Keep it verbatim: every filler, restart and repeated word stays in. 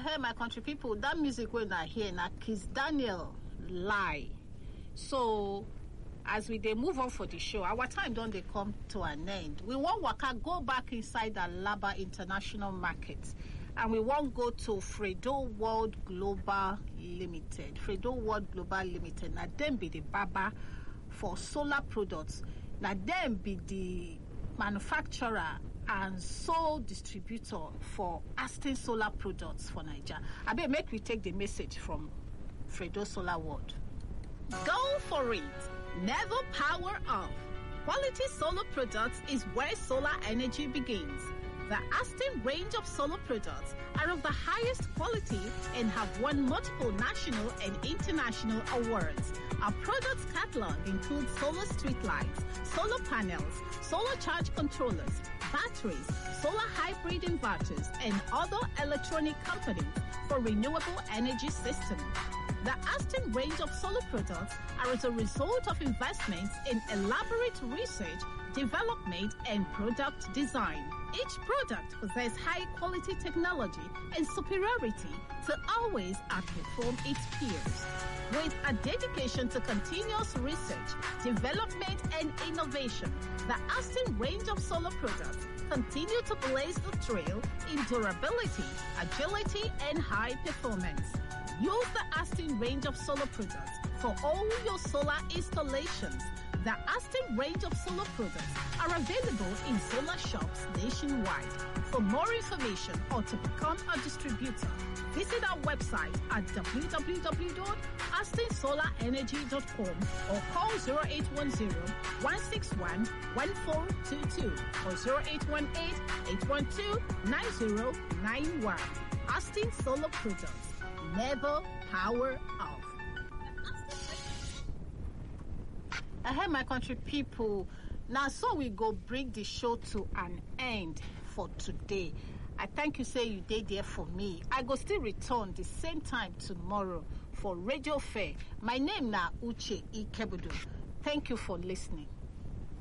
Hey, my country people, that music when I hear na Kiss Daniel lie. So as we they move on for the show, our time don't they come to an end. We want Waka go back inside the Alaba International Market, and we won't go to Fredo World Global Limited. Fredo World Global Limited. Now them be the baba for solar products. Now them be the manufacturer and sole distributor for Aston Solar products for Nigeria. I bet make we take the message from Fredo Solar World. Go for it. Never power off. Quality solar products is where solar energy begins. The Aston range of solar products are of the highest quality and have won multiple national and international awards. Our products catalog includes solar street lights, solar panels, solar charge controllers, batteries, solar hybrid inverters, and other electronic components for renewable energy systems. The Aston range of solar products are as a result of investments in elaborate research, development, and product design. Each product possesses high-quality technology and superiority to always outperform its peers. With a dedication to continuous research, development, and innovation, the Aston range of solar products continue to blaze the trail in durability, agility, and high performance. Use the Aston range of solar products for all your solar installations. The Aston range of solar products are available in solar shops nationwide. For more information or to become a distributor, visit our website at w w w dot aston solar energy dot com or call zero eight one zero, one six one, one four two two or zero eight one eight, eight one two, nine zero nine one. Aston Solar Products. Never power off. I heard my country people. Now, so we go bring the show to an end for today. I thank you, say you did there for me. I go still return the same time tomorrow for Radio Fair. My name now Uche Ikebudu. Thank you for listening.